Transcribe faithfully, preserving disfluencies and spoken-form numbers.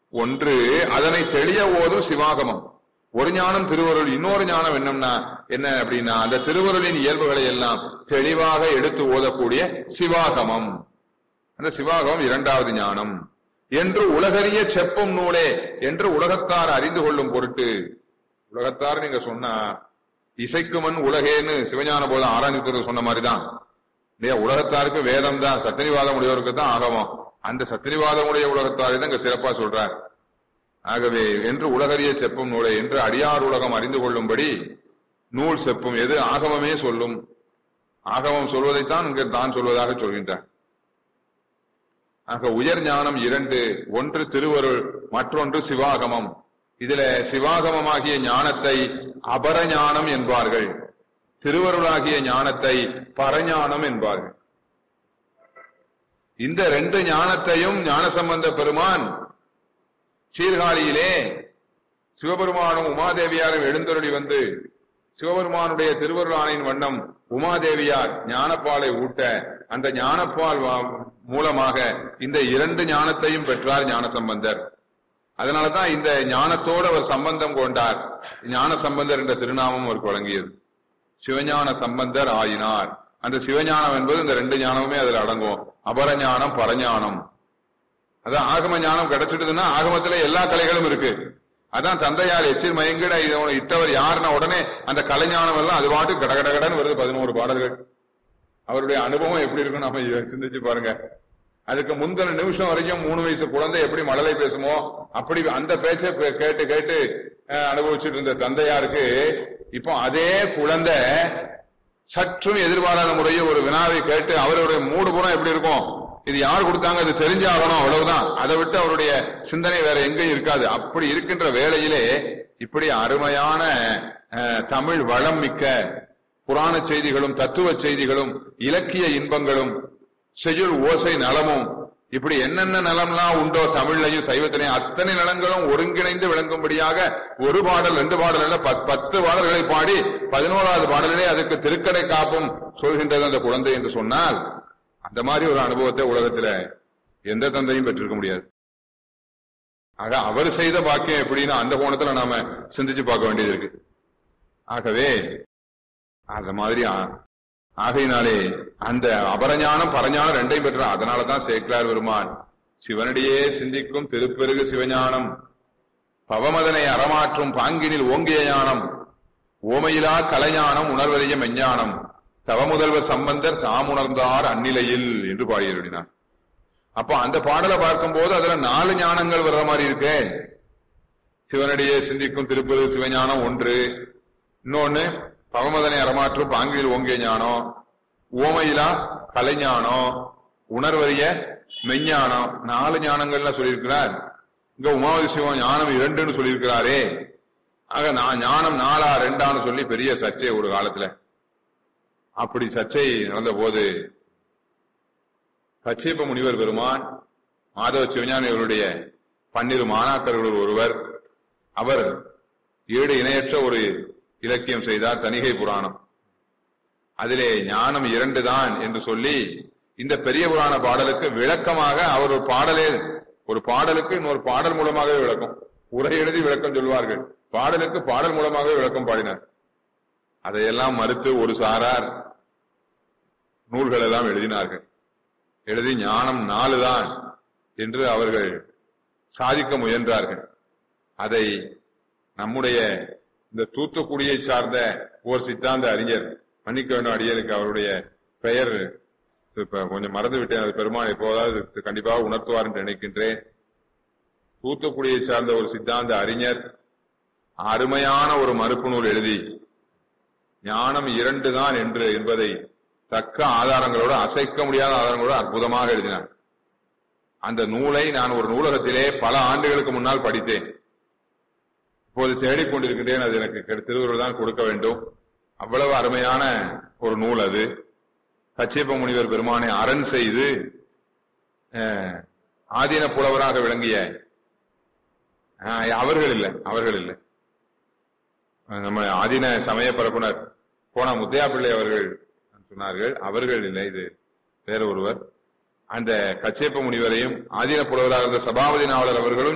ஒன்று அதனை தெளிய ஓதும் சிவாகமம். ஒரு ஞானம் திருவருள், இன்னொரு ஞானம் என்னம்னா என்ன அப்படின்னா அந்த திருவருளின் இயல்புகளை எல்லாம் தெளிவாக எடுத்து ஓதக்கூடிய சிவாகமம். அந்த சிவாகமம் இரண்டாவது ஞானம் என்று உலகறிய செப்பும் நூலே என்று உலகத்தார் அறிந்து கொள்ளும் பொருட்டு. உலகத்தார் நீங்க சொன்னா இசைக்குமன் உலகேன்னு சிவஞான போல ஆராய்ச்சி சொன்ன மாதிரிதான் இல்லையா? உலகத்தாருக்கு வேதம் தான், சத்திரிவாதம் உடையவருக்கு தான் ஆகமம். அந்த சத்திரிவாதம் உடைய உலகத்தாரை தான் இங்க சிறப்பா சொல்றார். ஆகவே என்று உலகறிய செப்பும் நூலை என்று அடியார் உலகம் அறிந்து கொள்ளும்படி நூல் செப்பும். எது ஆகமமே சொல்லும். ஆகமம் சொல்வதைத்தான் இங்க தான் சொல்வதாக சொல்கின்றார். ஆக உயர் ஞானம் இரண்டு, ஒன்று திருவருள், மற்றொன்று சிவாகமம். இதுல சிவாகமமாகிய ஞானத்தை அபரஞானம் என்பார்கள், திருவருளாகிய ஞானத்தை பரஞானம் என்பார்கள். இந்த ரெண்டு ஞானத்தையும் ஞானசம்பந்த பெருமான் சீர்காழியிலே சிவபெருமானும் உமாதேவியாரும் எழுந்தருளி வந்து சிவபெருமானுடைய திருவருள் ஆணையின் வண்ணம் உமாதேவியார் ஞானப்பாலை ஊட்ட அந்த ஞானப்பால் மூலமாக இந்த இரண்டு ஞானத்தையும் பெற்றார் ஞானசம்பந்தர். அதனாலதான் இந்த ஞானத்தோடு அவர் சம்பந்தம் கொண்டார். ஞான சம்பந்தர் என்ற திருநாமம் அவருக்கு வழங்கியது. சிவஞான சம்பந்தர் ஆயினார். அந்த சிவஞானம் என்பது இந்த ரெண்டு ஞானமுமே அதுல அடங்கும். அபரஞானம் பரஞானம். அதான் ஆகம ஞானம் கிடைச்சிட்டுதுன்னா ஆகமத்துல எல்லா கலைகளும் இருக்கு. அதான் தந்தையார் எச்சில் மயங்கிட இட்டவர் யாருன்னா உடனே அந்த கலைஞானம் எல்லாம் அது பாட்டு கடகடகடன்னு வருது. பதினோரு பாடல்கள். அவருடைய அனுபவம் எப்படி இருக்குன்னு நம்ம சிந்திச்சு பாருங்க. அதுக்கு முந்தின நிமிஷம் வரைக்கும் மூணு வயசு குழந்தை எப்படி மழலை பேசுமோ அப்படி அந்த பேச்சை கேட்டு கேட்டு அனுபவிச்சுட்டு இருந்த தந்தையாருக்கு இப்போ அதே குழந்தை சற்றும் எதிர்பாராத முறையில் ஒரு வினாவை கேட்டு அவருடைய மூடு புறம் எப்படி இருக்கும், இது யார் கொடுத்தாங்க, அது தெரிஞ்சாகணும், அவ்வளவுதான். அதை விட்டு அவருடைய சிந்தனை வேற எங்கேயும் இருக்காது. அப்படி இருக்கின்ற வேளையிலே இப்படி அருமையான தமிழ் வளம் மிக்க புராண செய்திகளும் தத்துவ செய்திகளும் இலக்கிய இன்பங்களும் செய்யுள் ஓசை நலமும் இப்படி என்னென்ன நலம்லாம் உண்டோ தமிழ்லையும் சைவத்திலையும் அத்தனை நலங்களும் ஒருங்கிணைந்து விளங்கும்படியாக ஒரு பாடல் ரெண்டு பாடல் பத்து பாடல்களை பாடி பதினோராவது பாடலிலே அதுக்கு திருக்கடை காப்பும் சொல்கின்றது அந்த குழந்தை என்று சொன்னால் அந்த மாதிரி ஒரு அனுபவத்தை உலகத்துல எந்த தந்தையும் பெற்றிருக்க முடியாது. ஆக அவர் செய்த பாக்கியம் எப்படின்னா அந்த கோணத்துல நாம சிந்திச்சு பார்க்க வேண்டியது இருக்கு. ஆகவே அந்த மாதிரி ஆகையினாலே அந்த அபரஞானம் பரஞானம் ரெண்டையும் பெற்றார். அதனாலதான் சேக்கிழார் பெருமான் சிவனடியே சிந்திக்கும் திருப்பெருகு சிவஞானம் பவமதனை அறமாற்றும் பாங்கினில் ஓங்கிய ஞானம் ஓமையிலா கலைஞானம் உணர்வறிய மெஞ்ஞானம் தவமுதல்வர் சம்பந்தர் தாம் உணர்ந்தார் அந்நிலையில் என்று பாடியிருந்தார். அப்ப அந்த பாடலை பார்க்கும் போது அதுல நாலு ஞானங்கள் வர்ற மாதிரி இருக்கு. சிவனடியே சிந்திக்கும் திருப்பெருகு சிவஞானம் ஒன்று, இன்னொன்னு பவமதனை அறமாற்றும் பாங்கில் ஓங்கிய ஞானம், ஓமையிலா கலைஞானம், உணர்வறிய மெஞ்ஞானம், நாலு ஞானங்கள்ல சொல்லியிருக்கிறார். இங்க உமாவதி சிவம் ஞானம் இரண்டுன்னு சொல்லியிருக்கிறாரே. ஆக நான் ஞானம் நாலா ரெண்டான்னு சொல்லி பெரிய சர்ச்சை ஒரு காலத்துல. அப்படி சர்ச்சை நடந்த போது கச்சியப்ப முனிவர் பெருமான் மாதவ சிவஞானி அவருடைய பன்னிரு மாணாக்கர்கள் ஒருவர், அவர் ஏழு இணையற்ற ஒரு இலக்கியம் செய்தார், தணிகை புராணம். அதிலே ஞானம் இரண்டு தான் என்று சொல்லி இந்த பெரிய புராண பாடலுக்கு விளக்கமாக அவர் ஒரு பாடலே ஒரு பாடலுக்கு இன்னொரு பாடல் மூலமாகவே விளக்கம், உரை எழுதி விளக்கம் சொல்வார்கள், பாடலுக்கு பாடல் மூலமாகவே விளக்கம் பாடினார். அதையெல்லாம் மறுத்து ஒரு சாரார் நூல்கள் எல்லாம் எழுதினார்கள். எழுதி ஞானம் நாலு தான் என்று அவர்கள் சாதிக்க முயன்றார்கள். அதை நம்முடைய இந்த தூத்துக்குடியை சார்ந்த ஓர் சித்தாந்த அறிஞர், மன்னிக்க வேண்டும் அடியனுக்கு அவருடைய பெயர் இப்ப கொஞ்சம் மறந்து விட்டேன், அது பெருமாள் எப்போதாவது கண்டிப்பாக உணர்த்துவார் என்று நினைக்கின்றேன். தூத்துக்குடியை சார்ந்த ஒரு சித்தாந்த அறிஞர் அருமையான ஒரு மறுப்பு நூல் எழுதி ஞானம் இரண்டு தான் என்று என்பதை தக்க ஆதாரங்களோடு, அசைக்க முடியாத ஆதாரங்களோடு அற்புதமாக எழுதினார். அந்த நூலை நான் ஒரு நூலகத்திலே பல ஆண்டுகளுக்கு முன்னால் படித்தேன். இப்போது தேடிக்கொண்டிருக்கின்றேன், அது எனக்கு திருவருள் தான் கொடுக்க வேண்டும். அவ்வளவு அருமையான ஒரு நூல் அது. கச்சியப்ப முனிவர் பெருமானை அரண் செய்து ஆதீன புலவராக விளங்கிய அவர்கள் இல்லை அவர்கள் இல்லை நம்ம ஆதீன சமய பரப்புனர் போன முத்தையா பிள்ளை அவர்கள் சொன்னார்கள், அவர்கள் இல்லை, இது வேற ஒருவர். அந்த கச்சியப்ப முனிவரையும் ஆதீன புலவராக இருந்த சபாபதி நாவலர் அவர்களும்